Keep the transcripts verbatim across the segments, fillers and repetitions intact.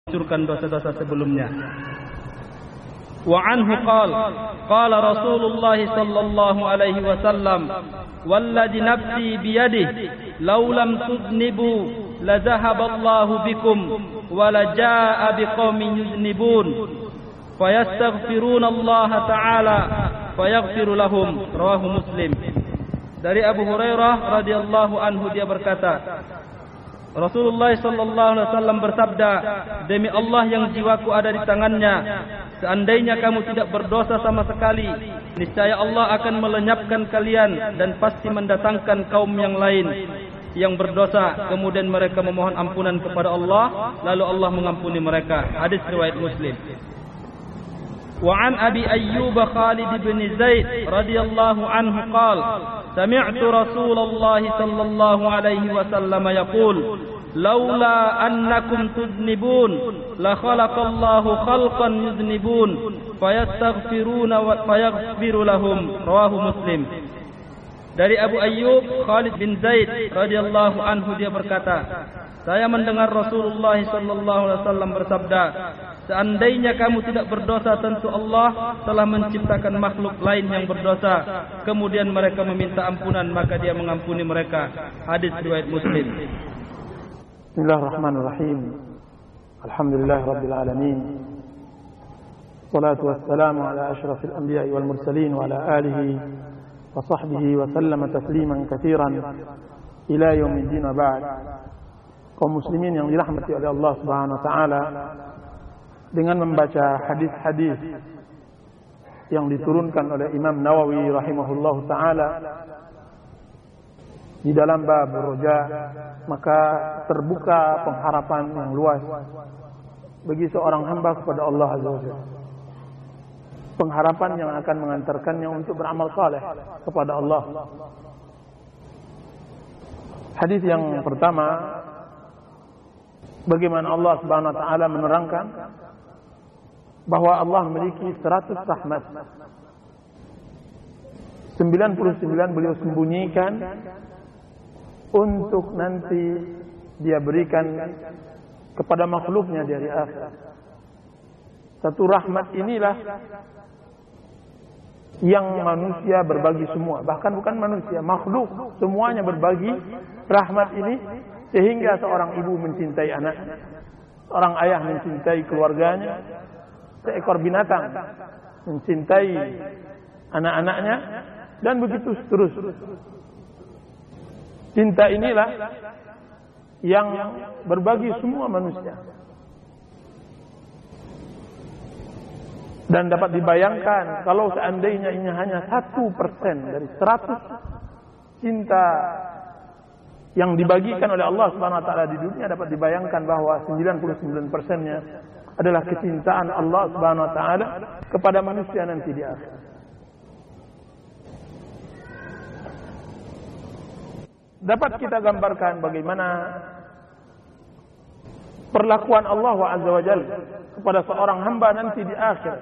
menghancurkan dosa-dosa sebelumnya. Wa anhu qala qala Rasulullah sallallahu alaihi wasallam walladzi nafsi biyadihi law lam tudnibu la zahaballahu bikum wa la jaa biqaumin yuznibun fayastaghfiruna Allah taala fayaghfiru lahum. Rawahu Muslim. Dari Abu Hurairah radhiyallahu anhu, dia berkata, Rasulullah sallallahu alaihi wasallam bersabda, demi Allah yang jiwaku ada di tangannya, seandainya kamu tidak berdosa sama sekali, niscaya Allah akan melenyapkan kalian dan pasti mendatangkan kaum yang lain yang berdosa, kemudian mereka memohon ampunan kepada Allah, lalu Allah mengampuni mereka. Hadis riwayat Muslim. Wa an Abi Ayyub Khalid bin Zaid radhiyallahu anhu qala sami'tu Rasulullah sallallahu alaihi wasallam yaqul laula annakum tudnibun la khalaqallahu khalqan yuznibun fayastaghfiruna wa fayaghfiru lahum. Rawahu Muslim. Dari Abu Ayyub Khalid bin Zaid radhiyallahu anhu, dia berkata, saya mendengar Rasulullah sallallahu alaihi wasallam bersabda, seandainya kamu tidak berdosa, tentu Allah telah menciptakan makhluk lain yang berdosa, kemudian mereka meminta ampunan, maka Dia mengampuni mereka. Hadis riwayat Muslim. Bismillahirrahmanirrahim. Alhamdulillah rabbil alamin. Wassalatu wassalamu ala asyrafil anbiya'i wal mursalin wa ala alihi wa sahbihi wa sallama tasliman katsiran ila yaumiddin wa ba'd. Kaum muslimin yang dirahmati oleh Allah Subhanahu wa taala, dengan membaca hadis-hadis yang diturunkan oleh Imam Nawawi rahimahullahu taala di dalam bab roja, maka terbuka pengharapan yang luas bagi seorang hamba kepada Allah Azza wa Jalla. Pengharapan yang akan mengantarkannya untuk beramal saleh kepada Allah. Hadis yang pertama, bagaimana Allah Subhanahu wa taala menerangkan bahwa Allah memiliki seratus rahmat. sembilan puluh sembilan beliau sembunyikan untuk nanti Dia berikan kepada makhluknya dari akhirat. Satu rahmat inilah yang manusia berbagi semua, bahkan bukan manusia, makhluk semuanya berbagi rahmat ini, sehingga seorang ibu mencintai anaknya, seorang ayah mencintai keluarganya, seekor binatang mencintai anak-anaknya, dan begitu seterusnya. Cinta inilah yang berbagi semua manusia. Dan dapat dibayangkan kalau seandainya ini hanya satu persen dari seratus cinta yang dibagikan oleh Allah Subhanahu wa taala di dunia, dapat dibayangkan bahwa sembilan puluh sembilan persennya adalah kecintaan Allah Subhanahu wa taala kepada manusia nanti di akhirat. Dapat kita gambarkan bagaimana perlakuan Allah Azza wa Jalla kepada seorang hamba nanti di akhirat,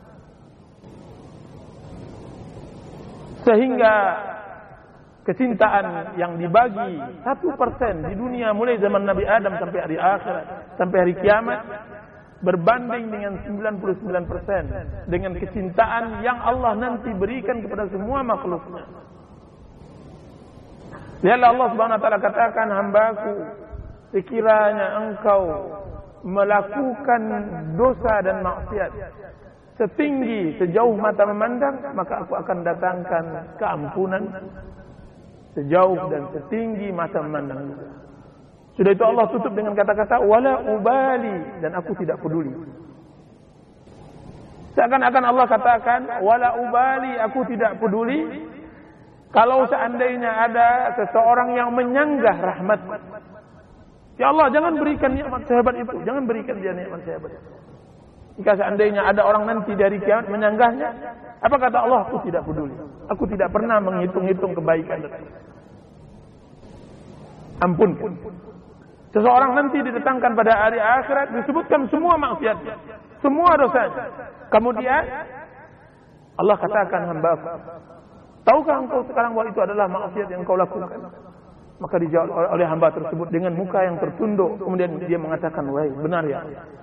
sehingga kecintaan yang dibagi satu persen di dunia mulai zaman Nabi Adam sampai hari akhirat, sampai hari kiamat, berbanding dengan sembilan puluh sembilan persen dengan kecintaan yang Allah nanti berikan kepada semua makhluknya. Lihatlah Allah Subhanahu wa taala katakan, hambaku, sekiranya engkau melakukan dosa dan maksiat setinggi sejauh mata memandang, maka aku akan datangkan keampunan sejauh dan setinggi mata memandang juga. Sudah itu Allah tutup dengan kata-kata wala ubali, dan aku tidak peduli. Seakan-akan Allah katakan wala ubali, aku tidak peduli kalau seandainya ada seseorang yang menyanggah rahmat. Ya Allah, jangan berikan nikmat sehebat itu, jangan berikan dia nikmat sehebat itu. Jika seandainya ada orang nanti dari kiamat menyanggahnya, apa kata Allah? Aku tidak peduli. Aku tidak pernah menghitung-hitung kebaikan itu. Ampunkan. Seseorang nanti didatangkan pada hari akhirat, disebutkan semua maksiatnya, semua dosanya. Kemudian Allah katakan, hambaku, tahukah engkau sekarang bahwa itu adalah maksiat yang kau lakukan? Maka dijawab oleh hamba tersebut dengan muka yang tertunduk. Kemudian dia mengatakan, wahai, benar ya,